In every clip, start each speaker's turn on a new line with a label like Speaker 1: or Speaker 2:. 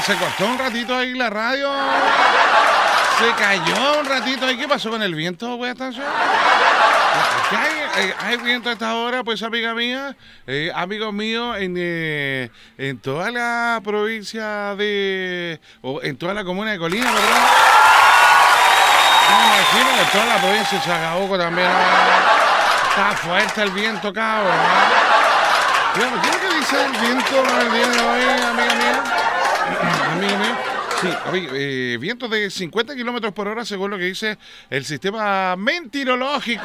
Speaker 1: se cortó un ratito ahí la radio. Se cayó un ratito ahí. ¿Qué pasó con el viento, güey? ¿Qué hay viento a esta hora, pues, amiga mía? Amigos míos, en toda la provincia o en toda la comuna de Colina, ¿verdad? Me imagino que en toda la provincia de Chacabuco también está fuerte el viento, cabrón. Bueno, ¿qué es lo que dice el viento el día de hoy, amiga mía? Amigo mío. Sí, vientos de 50 kilómetros por hora, según lo que dice el sistema meteorológico.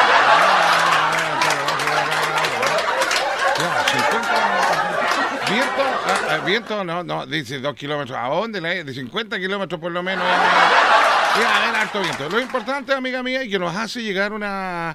Speaker 1: Viento, no, dice 2 kilómetros. ¿A dónde? De 50 kilómetros por lo menos. A ver, harto viento. Lo importante, amiga mía, y que nos hace llegar una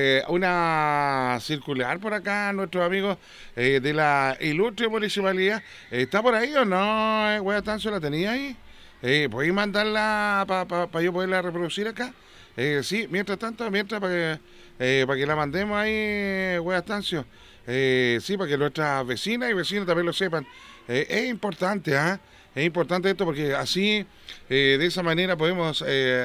Speaker 1: circular por acá, nuestros amigos de la ilustre municipalidad. ¿Está por ahí o no, Wea Tanzo? ¿La tenía ahí? ¿Podéis mandarla para yo poderla reproducir acá? Sí, mientras tanto, para que la mandemos ahí, Wea Tancio. Sí, para que nuestras vecinas y vecinos también lo sepan. Es importante, ¿ah? Es importante esto porque así, de esa manera podemos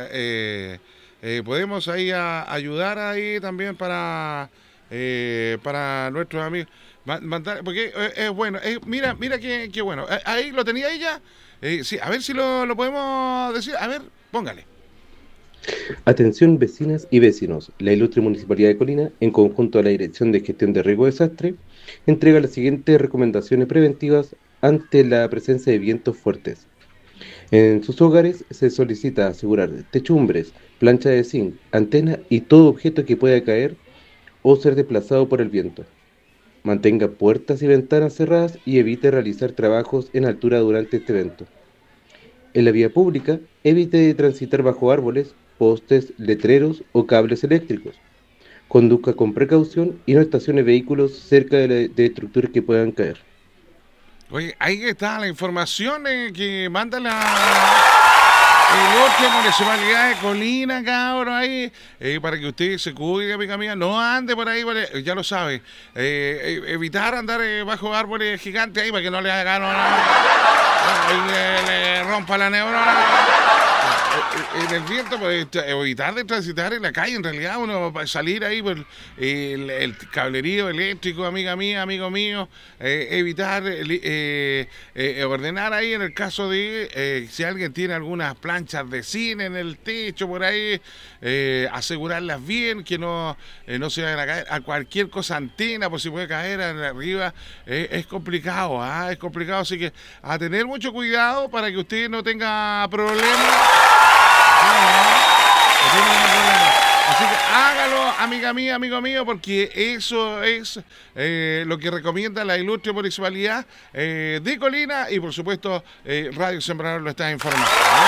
Speaker 1: ahí ayudar ahí también para nuestros amigos. Mandar, porque es bueno. Mira qué bueno. Ahí lo tenía ella. Sí, a ver si lo podemos decir. A ver, póngale.
Speaker 2: Atención vecinas y vecinos, la ilustre Municipalidad de Colina, en conjunto a la Dirección de Gestión de Riesgo de Desastre, entrega las siguientes recomendaciones preventivas ante la presencia de vientos fuertes. En sus hogares se solicita asegurar techumbres, plancha de zinc, antena y todo objeto que pueda caer o ser desplazado por el viento. Mantenga puertas y ventanas cerradas y evite realizar trabajos en altura durante este evento. En la vía pública, evite transitar bajo árboles, postes, letreros o cables eléctricos. Conduzca con precaución y no estacione vehículos cerca de estructuras que puedan caer.
Speaker 1: Oye, ahí está la información que manda la ilustre municipalidad de Colina, cabrón, ahí, para que usted se cuide, amiga mía, no ande por ahí, ya lo sabe, evitar andar bajo árboles gigantes ahí para que no le hagan le rompa la neurona. En el viento, pues, evitar de transitar en la calle, en realidad uno va a salir ahí por el cablerío eléctrico, amiga mía, amigo mío, evitar ordenar ahí en el caso de si alguien tiene algunas planchas de cine en el techo por ahí, asegurarlas bien, que no se vayan a caer a cualquier cosa, antena, por si puede caer arriba, es complicado, es complicado, así que a tener mucho cuidado para que usted no tenga problemas. Así que hágalo, amiga mía, amigo mío, porque eso es lo que recomienda la ilustre municipalidad de Colina y, por supuesto, Radio Sembrador lo está informando.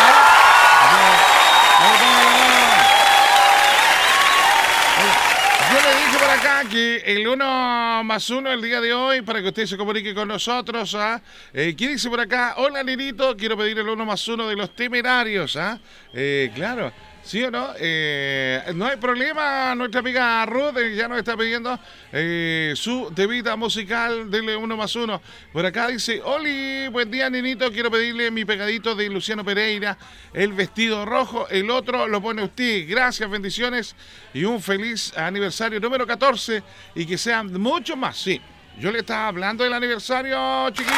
Speaker 1: Yo le dije por acá que el 1+1 el día de hoy, para que usted se comunique con nosotros, ¿qué dice por acá? Hola, Nirito, quiero pedir el 1+1 de los Temerarios, claro. ¿Sí o no? No hay problema, nuestra amiga Ruth ya nos está pidiendo su temita musical, denle 1+1. Por acá dice, Oli, buen día, Ninito, quiero pedirle mi pegadito de Luciano Pereira, el vestido rojo, el otro lo pone usted. Gracias, bendiciones y un feliz aniversario número 14 y que sean muchos más. Sí, yo le estaba hablando del aniversario, chiquillos.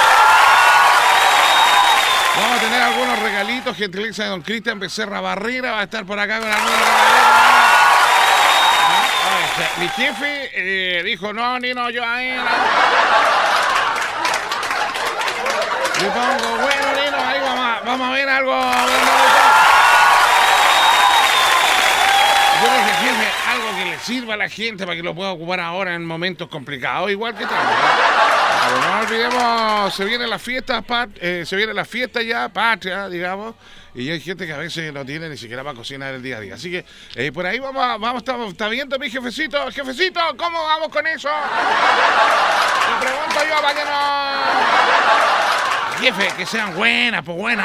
Speaker 1: Vamos a tener algunos regalitos, gentileza de don Cristian Becerra Barrera, va a estar por acá con algunos regalitos. Mi jefe dijo, no, Nino, yo ahí no. Le pongo, bueno, Nino, ahí vamos a ver algo. Yo le dije, jefe, algo que le sirva a la gente para que lo pueda ocupar ahora en momentos complicados, igual que estamos. No olvidemos, se viene la fiesta ya, patria, digamos, y hay gente que a veces no tiene ni siquiera para cocinar el día a día. Así que por ahí vamos, está viendo mi jefecito, ¿cómo vamos con eso? Le pregunto yo para que no... Jefe, que sean buenas, pues buenas,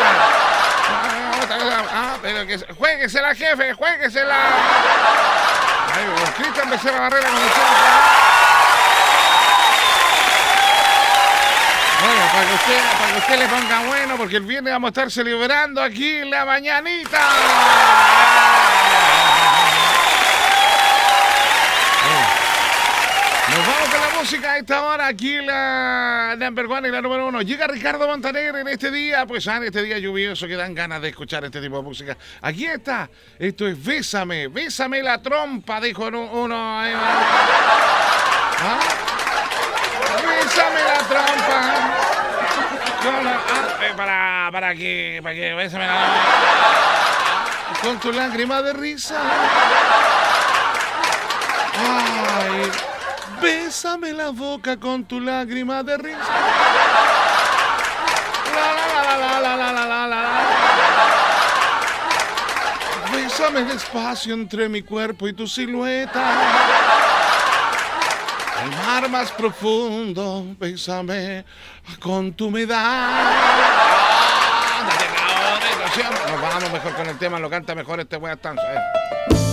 Speaker 1: pero que juéguesela, jefe, juéguesela. Cristian Becerra Barrera con nosotros. Bueno, para que usted le ponga bueno, porque el viernes vamos a estar celebrando aquí en la mañanita. Nos vamos con la música a esta hora, aquí la number one y la número uno. Llega Ricardo Montaner en este día, pues en este día lluvioso que dan ganas de escuchar este tipo de música. Aquí está, esto es Bésame, bésame la trompa, dijo uno. ¿Ah? Bésame la trompa. Para que bésame la... Con tu lágrima de risa. Ay... Bésame la boca con tu lágrima de risa. Bésame el espacio entre mi cuerpo y tu silueta. El mar más profundo, bésame con tu humedad. Nos vamos mejor con el tema, lo canta mejor este weá tan.